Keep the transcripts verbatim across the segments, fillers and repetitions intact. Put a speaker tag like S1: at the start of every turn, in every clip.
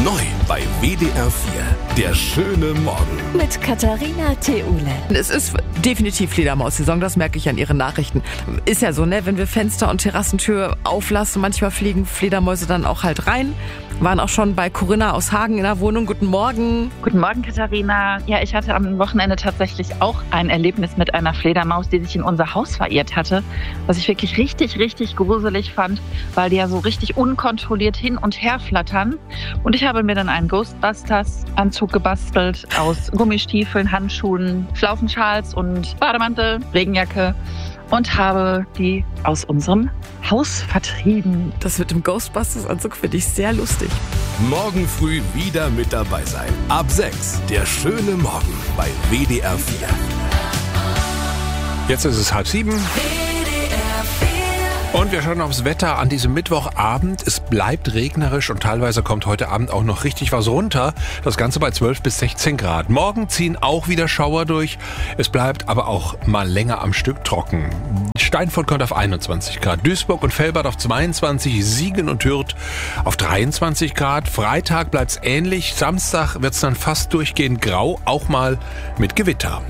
S1: Neu bei W D R vier, der schöne Morgen.
S2: Mit Katharina Theule.
S3: Es ist definitiv Fledermaus-Saison, das merke ich an Ihren Nachrichten. Ist ja so, ne? Wenn wir Fenster und Terrassentür auflassen, manchmal fliegen Fledermäuse dann auch halt rein. Waren auch schon bei Corinna aus Hagen in der Wohnung. Guten Morgen.
S4: Guten Morgen, Katharina. Ja, ich hatte am Wochenende tatsächlich auch ein Erlebnis mit einer Fledermaus, die sich in unser Haus verirrt hatte. Was ich wirklich richtig, richtig gruselig fand, weil die ja so richtig unkontrolliert hin und her flattern. Und ich habe mir dann einen Ghostbusters-Anzug gebastelt aus Gummistiefeln, Handschuhen, Schlaufenschals und Bademantel, Regenjacke. Und habe die aus unserem Haus vertrieben.
S3: Das mit dem Ghostbusters-Anzug finde ich sehr lustig.
S1: Morgen früh wieder mit dabei sein. Ab sechs, der schöne Morgen bei W D R vier.
S5: Jetzt ist es halb sieben. Und wir schauen aufs Wetter an diesem Mittwochabend. Es bleibt regnerisch und teilweise kommt heute Abend auch noch richtig was runter. Das Ganze bei zwölf bis sechzehn Grad. Morgen ziehen auch wieder Schauer durch. Es bleibt aber auch mal länger am Stück trocken. Steinfurt kommt auf einundzwanzig Grad, Duisburg und Velbert auf zweiundzwanzig, Siegen und Hürth auf dreiundzwanzig Grad. Freitag bleibt's ähnlich. Samstag wird's dann fast durchgehend grau, auch mal mit Gewitter.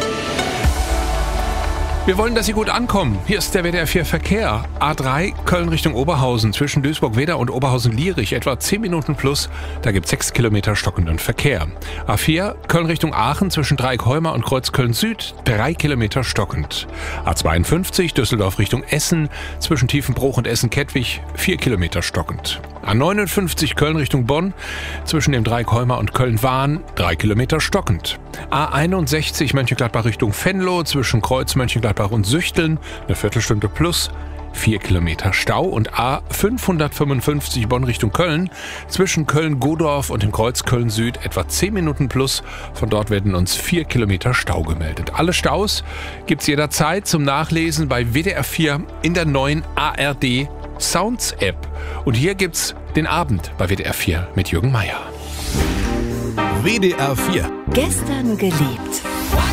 S5: Wir wollen, dass Sie gut ankommen. Hier ist der W D R vier Verkehr. A drei Köln Richtung Oberhausen zwischen Duisburg-Wedder und Oberhausen-Lierich etwa zehn Minuten plus. Da gibt es sechs Kilometer stockenden Verkehr. A vier Köln Richtung Aachen zwischen Dreieck-Heumar und Kreuzköln-Süd drei Kilometer stockend. A zweiundfünfzig Düsseldorf Richtung Essen zwischen Tiefenbruch und Essen-Kettwig vier Kilometer stockend. A neunundfünfzig Köln Richtung Bonn zwischen dem Dreieck-Heumar und Köln-Wahn drei Kilometer stockend. A einundsechzig Mönchengladbach Richtung Venlo zwischen Kreuz Mönchengladbach und Süchteln eine Viertelstunde plus, vier Kilometer Stau. Und A fünfhundertfünfundfünfzig Bonn Richtung Köln zwischen Köln-Godorf und dem Kreuz Köln-Süd etwa zehn Minuten plus. Von dort werden uns vier Kilometer Stau gemeldet. Alle Staus gibt's jederzeit zum Nachlesen bei W D R vier in der neuen A R D Sounds App. Und hier gibt's den Abend bei W D R vier mit Jürgen Meier.
S1: W D R vier.
S2: Gestern geliebt.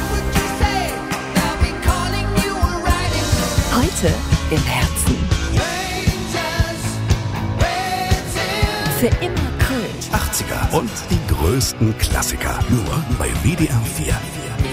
S2: Heute im Herzen. Für immer Kult.
S1: achtziger und die größten Klassiker. Nur bei W D R vier.